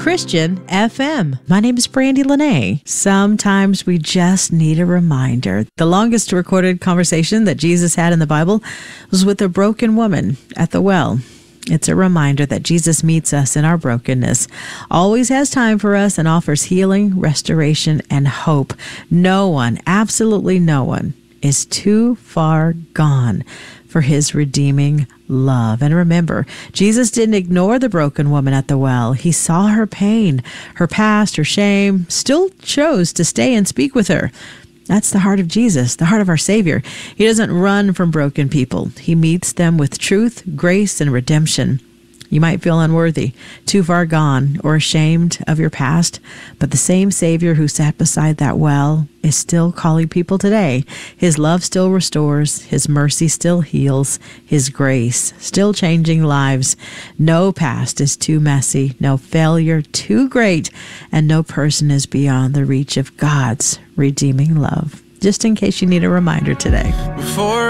Christian FM. My name is Brandy Lene. Sometimes we just need a reminder. The longest recorded conversation that Jesus had in the Bible was with a broken woman at the well. It's a reminder that Jesus meets us in our brokenness, always has time for us, and offers healing, restoration, and hope. No one, absolutely no one, is too far gone for his redeeming love. And remember, Jesus didn't ignore the broken woman at the well. He saw her pain, her past, her shame, still chose to stay and speak with her. That's the heart of Jesus, the heart of our Savior. He doesn't run from broken people. He meets them with truth, grace, and redemption. You might feel unworthy, too far gone, or ashamed of your past, but the same Savior who sat beside that well is still calling people today. His love still restores, His mercy still heals, His grace still changing lives. No past is too messy, no failure too great, and no person is beyond the reach of God's redeeming love. Just in case you need a reminder today. Before